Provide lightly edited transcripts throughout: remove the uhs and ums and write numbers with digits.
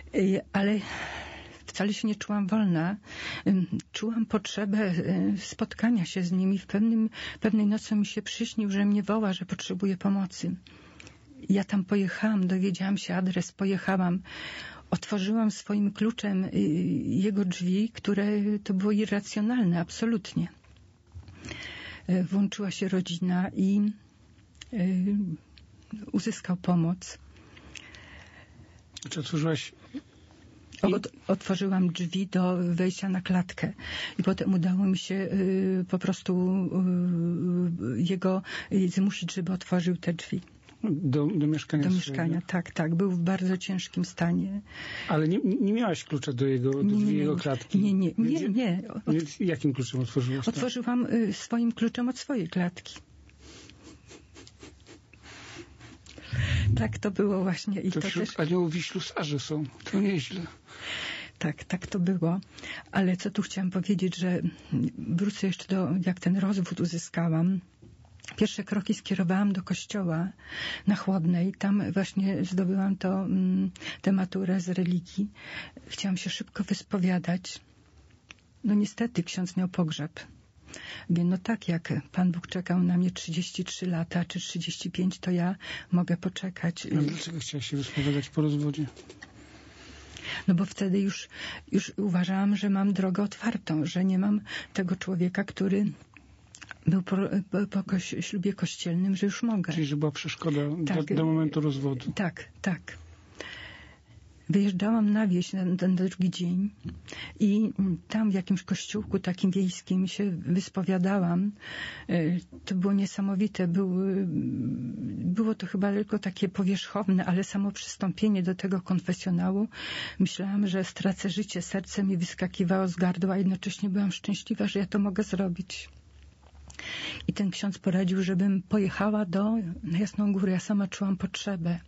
Ale wcale się nie czułam wolna. Czułam potrzebę spotkania się z nimi. Pewnej nocy mi się przyśnił, że mnie woła, że potrzebuje pomocy. Ja tam pojechałam, dowiedziałam się adres, pojechałam. Otworzyłam swoim kluczem jego drzwi, które to było irracjonalne, absolutnie. Włączyła się rodzina i uzyskał pomoc. Czy otworzyłaś... Otworzyłam drzwi do wejścia na klatkę i potem udało mi się po prostu jego zmusić, żeby otworzył te drzwi. Do mieszkania? Do mieszkania, tak. Był w bardzo ciężkim stanie. Ale nie miałaś klucza do drzwi jego klatki? Nie. Jakim kluczem otworzyłaś? Otworzyłam swoim kluczem od swojej klatki. Tak to było właśnie. I to wśród też... aniołów i ślusarze są. To nieźle. Tak to było. Ale co tu chciałam powiedzieć, że wrócę jeszcze do, jak ten rozwód uzyskałam. Pierwsze kroki skierowałam do kościoła na Chłodnej. Tam właśnie zdobyłam tę maturę z religii. Chciałam się szybko wyspowiadać. No niestety ksiądz miał pogrzeb. No tak, jak Pan Bóg czekał na mnie 33 lata, czy 35, to ja mogę poczekać. A dlaczego chciałaś się wyspowiadać po rozwodzie? No bo wtedy już uważałam, że mam drogę otwartą, że nie mam tego człowieka, który był po ślubie kościelnym, że już mogę. Czyli, że była przeszkoda do momentu rozwodu. Tak. Wyjeżdżałam na wieś na drugi dzień i tam w jakimś kościółku takim wiejskim się wyspowiadałam. To było niesamowite. Było to chyba tylko takie powierzchowne, ale samo przystąpienie do tego konfesjonału. Myślałam, że stracę życie. Serce mi wyskakiwało z gardła, a jednocześnie byłam szczęśliwa, że ja to mogę zrobić. I ten ksiądz poradził, żebym pojechała na Jasną Górę. Ja sama czułam potrzebę.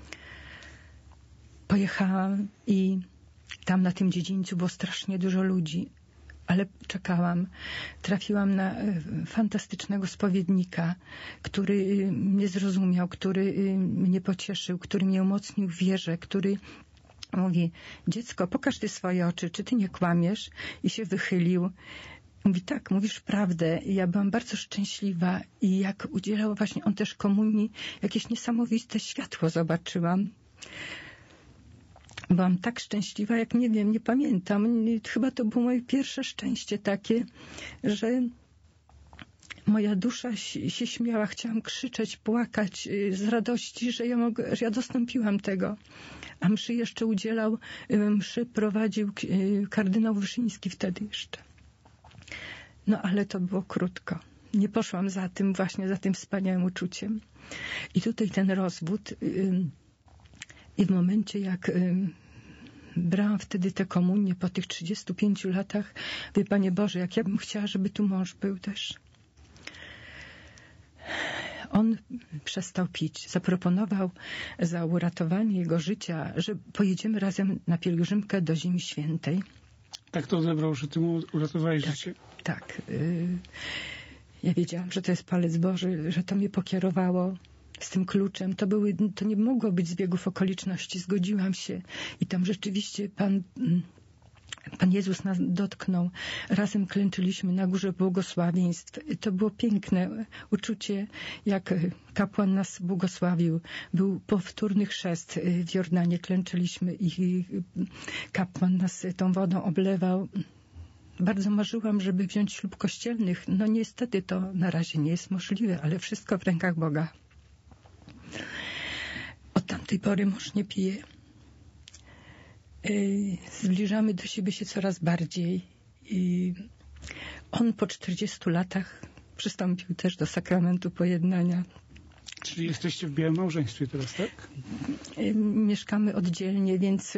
Pojechałam i tam na tym dziedzińcu było strasznie dużo ludzi, ale czekałam. Trafiłam na fantastycznego spowiednika, który mnie zrozumiał, który mnie pocieszył, który mnie umocnił w wierze, który mówi: dziecko, pokaż ty swoje oczy, czy ty nie kłamiesz? I się wychylił. Mówi: tak, mówisz prawdę. I ja byłam bardzo szczęśliwa i jak udzielał właśnie on też komunii, jakieś niesamowite światło zobaczyłam. Byłam tak szczęśliwa, jak nie wiem, nie pamiętam. Chyba to było moje pierwsze szczęście takie, że moja dusza się śmiała. Chciałam krzyczeć, płakać z radości, że ja dostąpiłam tego. A mszy jeszcze udzielał, mszy prowadził kardynał Wyszyński wtedy jeszcze. No ale to było krótko. Nie poszłam za tym wspaniałym uczuciem. I tutaj ten rozwód... I w momencie, jak brałam wtedy tę komunię po tych 35 latach, wie Panie Boże, jak ja bym chciała, żeby tu mąż był też. On przestał pić. Zaproponował za uratowanie jego życia, że pojedziemy razem na pielgrzymkę do Ziemi Świętej. Tak to odebrał, że ty mu uratowałeś życie? Tak. Ja wiedziałam, że to jest palec Boży, że to mnie pokierowało z tym kluczem. To nie mogło być zbiegów okoliczności. Zgodziłam się. I tam rzeczywiście Pan Jezus nas dotknął. Razem klęczyliśmy na Górze Błogosławieństw. To było piękne uczucie, jak kapłan nas błogosławił. Był powtórny chrzest w Jordanie. Klęczyliśmy i kapłan nas tą wodą oblewał. Bardzo marzyłam, żeby wziąć ślub kościelny. No niestety to na razie nie jest możliwe, ale wszystko w rękach Boga. Od tamtej pory mąż nie pije. Zbliżamy do siebie się coraz bardziej. I on po 40 latach przystąpił też do sakramentu pojednania. Czyli jesteście w białym małżeństwie teraz, tak? Mieszkamy oddzielnie, więc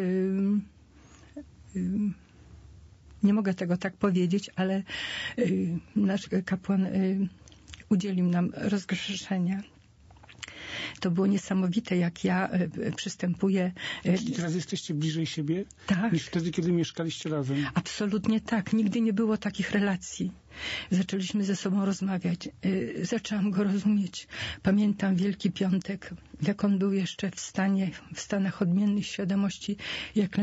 nie mogę tego tak powiedzieć, ale nasz kapłan udzielił nam rozgrzeszenia. To było niesamowite, jak ja przystępuję. Czyli teraz jesteście bliżej siebie? Tak. Niż wtedy, kiedy mieszkaliście razem? Absolutnie tak. Nigdy nie było takich relacji. Zaczęliśmy ze sobą rozmawiać. Zaczęłam go rozumieć. Pamiętam Wielki Piątek, jak on był jeszcze w stanach odmiennej świadomości, jak